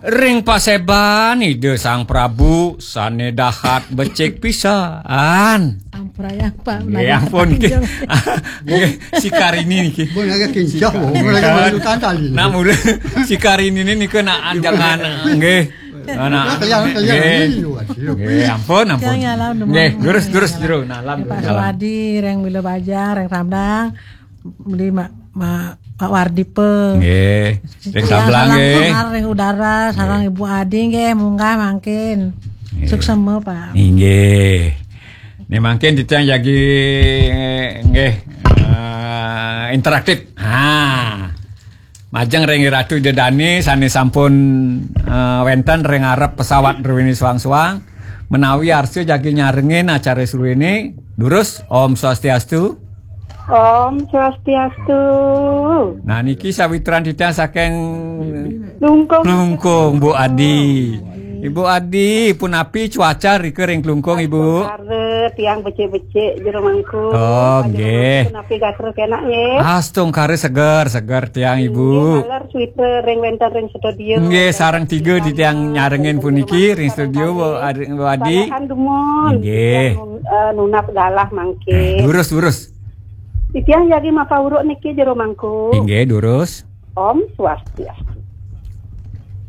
Ring paseban ide Sang Prabu sane dahat becek pisan. Ampraya Pak. Ya ampun ki. Si Karini niki. Bon agak kincah, mulai malukan tali. Namun si Karini ini kena jangan nggih. Anak. Nggih, ampun. Nggih, gurus jero nalam. Pak Suwadi reng Milo Bajar, reng Ramdang. Beli Pak Wardi pe. Nggih. Reng Sablang nggih. Reng Udara, sareng Ibu Adi nggih, munggah mangkin. Sukses Pak. Nggih. Nih mangkin ditang jagi nggih interaktif. Majeng reng Ratu Dedani sane sampun wenten reng arep pesawat ruwini suang-suang menawi arsy jagi nyarengin acara suwene lurus Om Swastiastu. Om Swastiastu. Nah niki sawitran ditang saking Klungkung Bu Adi. Ibu Adi pun api cuaca rike ring Klungkung Ibu. Kare tiang becek-becek jero mangku. Oh nggih. Pun api gasre kenak nggih. Astung kare seger tiang Ibu. Kaler sweater ring wenten ring studio. Nggih sareng tiga di tiang nyarengin puniki ring studio Bu Adi. Nggih. Nunap dalah mangke. Durus. Tiang jadi mapa uruk niki jero mangku. Nggih durus. Om Swastiastu.